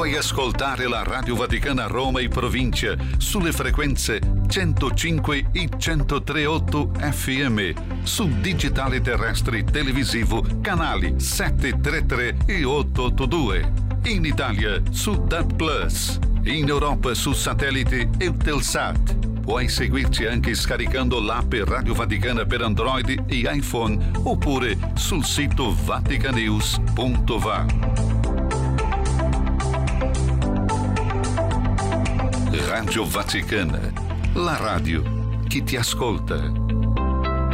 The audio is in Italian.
Puoi ascoltare la Radio Vaticana a Roma e provincia sulle frequenze 105 e 103.8 FM, sul digitale terrestre televisivo canali 733 e 882. In Italia su DAB+, in Europa su satellite Eutelsat. Puoi seguirci anche scaricando l'app Radio Vaticana per Android e iPhone oppure sul sito vaticanews.va. Radio Vaticana, la radio che ti ascolta.